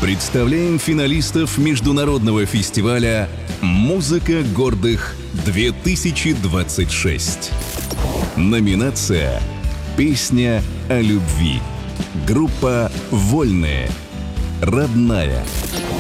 Представляем финалистов международного фестиваля «Музыка гордых-2026». Номинация «Песня о любви». Группа «Вольные». Родная.